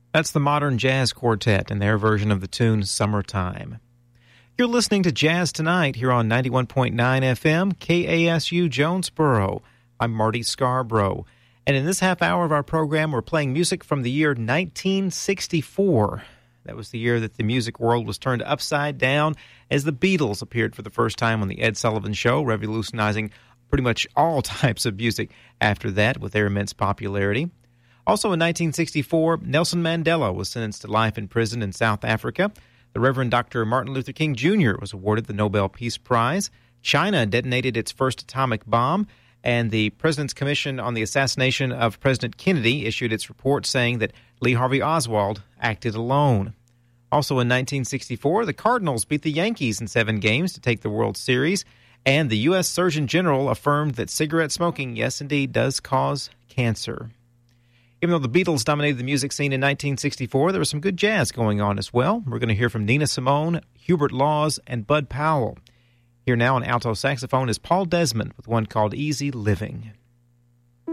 That's the Modern Jazz Quartet and their version of the tune Summertime. You're listening to Jazz Tonight here on 91.9 FM, KASU Jonesboro. I'm Marty Scarborough. And in this half hour of our program, we're playing music from the year 1964. That was the year that the music world was turned upside down as the Beatles appeared for the first time on The Ed Sullivan Show, revolutionizing pretty much all types of music after that with their immense popularity. Also in 1964, Nelson Mandela was sentenced to life in prison in South Africa. The Reverend Dr. Martin Luther King Jr. was awarded the Nobel Peace Prize. China detonated its first atomic bomb, and the President's Commission on the Assassination of President Kennedy issued its report saying that Lee Harvey Oswald acted alone. Also in 1964, the Cardinals beat the Yankees in 7 games to take the World Series, and the U.S. Surgeon General affirmed that cigarette smoking, yes, indeed, does cause cancer. Even though the Beatles dominated the music scene in 1964, there was some good jazz going on as well. We're going to hear from Nina Simone, Hubert Laws, and Bud Powell. Here now on alto saxophone is Paul Desmond with one called Easy Living.